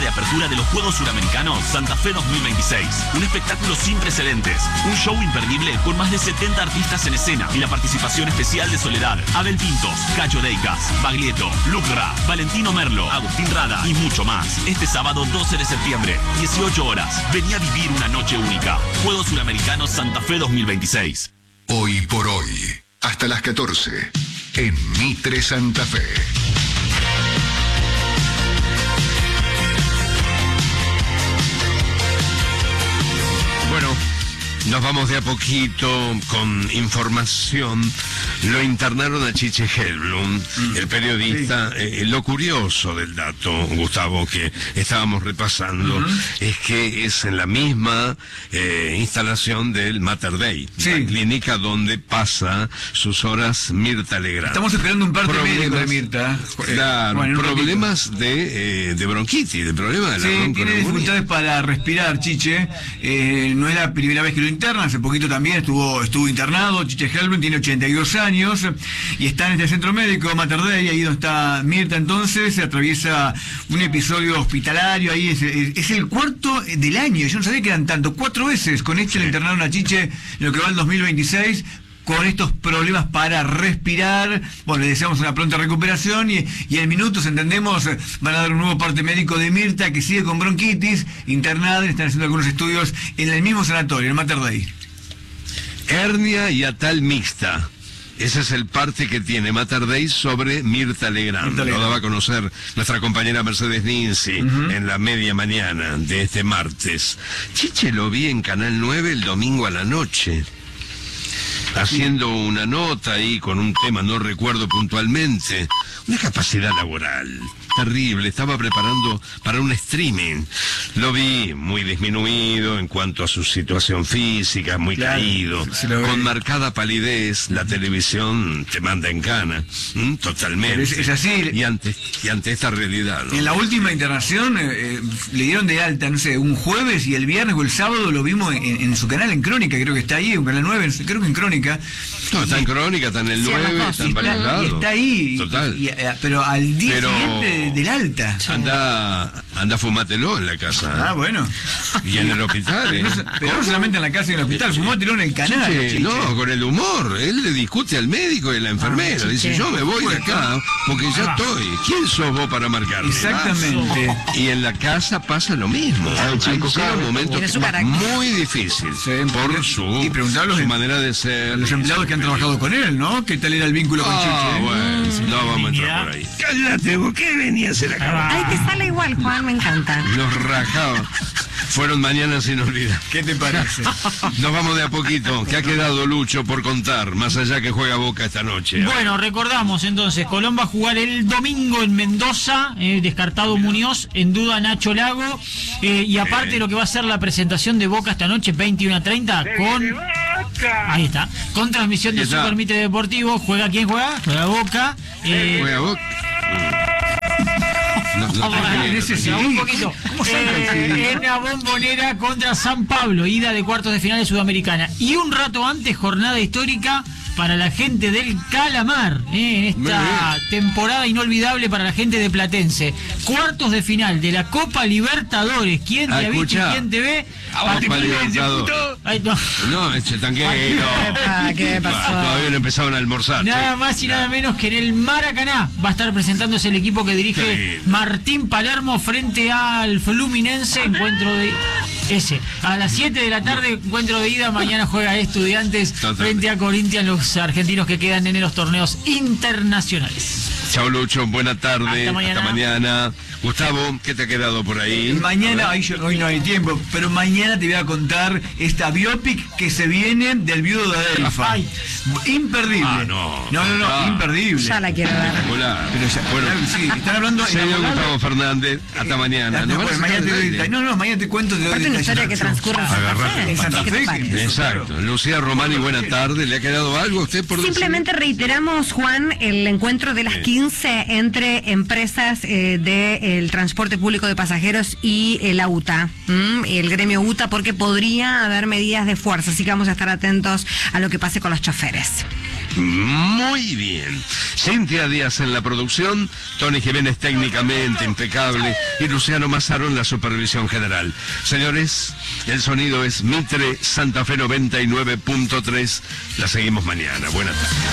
de apertura de los Juegos Suramericanos Santa Fe 2026. Un espectáculo sin precedentes, un show imperdible con más de 70 artistas en escena y la participación especial de Soledad, Abel Pintos, Cacho Deicas, Baglietto, Lucra, Valentino Merlo, Agustín Rada y mucho más. Este sábado 12 de septiembre, 18 horas. Vení a vivir una noche única. Juegos Suramericanos Santa Fe 2026. Hoy por hoy, hasta las 14, en Mitre Santa Fe. Bueno, nos vamos de a poquito con información. Lo internaron a Chiche Helblum, el periodista. Lo curioso del dato, Gustavo, que estábamos repasando, es que es en la misma instalación del Mater Dei, la clínica donde pasa sus horas Mirta Legrand. Estamos esperando un parte médico de Mirta. Claro, bueno, problemas de bronquitis, de problemas de la bronquitis. Tiene dificultades para respirar, Chiche. No es la primera vez que lo internan, hace poquito también estuvo internado. Chiche Helblum tiene 82 años y está en este centro médico Mater Dei, ahí donde está Mirta. Entonces se atraviesa un episodio hospitalario, ahí es el cuarto del año. Yo no sabía que eran tanto, 4 veces con le internaron a Chiche en lo que va el 2026 con estos problemas para respirar. Bueno, le deseamos una pronta recuperación y en minutos, entendemos, van a dar un nuevo parte médico de Mirta, que sigue con bronquitis, internada. Están haciendo algunos estudios en el mismo sanatorio, en Mater Dei. Hernia y atal mixta. Ese es el parte que tiene Mater Dei sobre Mirta Legrand. Lo daba a conocer nuestra compañera Mercedes Ninzi en la media mañana de este martes. Chiche lo vi en Canal 9 el domingo a la noche, haciendo una nota ahí con un tema, no recuerdo puntualmente, una capacidad laboral terrible. Estaba preparando para un streaming. Lo vi muy disminuido en cuanto a su situación física, muy caído, con marcada palidez. La televisión te manda en cana, totalmente. Es así. Y ante esta realidad, ¿no? En la última internación le dieron de alta, no sé, un jueves, y el viernes o el sábado lo vimos en su canal, en Crónica, creo que está ahí, en Canal 9, creo que en Crónica. No, está en Crónica, está en el 9, está en varios lados. Está ahí. Total. Pero al día siguiente del alta. Anda fumátelo en la casa. Ah, bueno. Y en el hospital, Pero no solamente en la casa y en el hospital, fumátelo en el canal. Chiche, no, con el humor. Él le discute al médico y a la enfermera. Dice, yo me voy de acá porque ya estoy. ¿Quién sos vos para marcarme? Exactamente. Y en la casa pasa lo mismo. Hay un momento muy difícil por su manera de ser. Los empleados que han trabajado con él, ¿no? ¿Qué tal era el vínculo con Chiche? Bueno, no vamos a entrar por ahí. Cállate, ¿vos qué venías a hacer acá? Ay, te sale igual, Juan, me encanta. Los rajaba. Fueron mañanas sin olvidar. ¿Qué te parece? Nos vamos de a poquito. ¿Qué ha quedado, Lucho, por contar? Más allá que juega Boca esta noche. Bueno, recordamos entonces, Colón va a jugar el domingo en Mendoza, descartado Muñoz, en duda Nacho Lago, y aparte lo que va a ser la presentación de Boca esta noche, 21:30, con... Ahí está, con transmisión de Super Mitre Deportivo. ¿Juega quién juega? Juega Boca. ¿Juega Boca? Un poquito. En la Bombonera contra San Pablo, ida de cuartos de final de Sudamericana. Y un rato antes, jornada histórica para la gente del Calamar, en esta temporada inolvidable para la gente de Platense. Cuartos de final de la Copa Libertadores. ¿Quién te ha visto y quién te ve? Copa Libertadores. No, tranquilo. ¿Qué pasó? Todavía no empezaron a almorzar. Nada más y nada menos que en el Maracaná va a estar presentándose el equipo que dirige Martín Palermo frente al Fluminense. Encuentro de... a las 7 de la tarde, encuentro de ida. Mañana juega Estudiantes frente a Corinthians, los argentinos que quedan en los torneos internacionales. Chao, Lucho, buena tarde. Hasta mañana. Gustavo, ¿qué te ha quedado por ahí? Mañana, hoy no hay tiempo, pero mañana te voy a contar esta biopic que se viene del viudo de Adelfa. Imperdible. No, imperdible. Ya la quiero ver. Espectacular. Bueno, sí, están hablando... Señor Gustavo Fernández, hasta mañana. Mañana te cuento. Aparte una historia que transcurre en Santa Fe. Exacto. Lucía Romani, buena tarde. ¿Le ha quedado algo a usted por decir? Simplemente reiteramos, Juan, el encuentro de las 15 entre empresas del transporte público de pasajeros y la UTA, el gremio UTA, porque podría haber medidas de fuerza, así que vamos a estar atentos a lo que pase con los choferes. Muy bien. Cintia Díaz en la producción, Tony Jiménez técnicamente impecable y Luciano Mazzaro en la supervisión general. Señores, el sonido es Mitre Santa Fe 99.3. La seguimos mañana. Buenas tardes.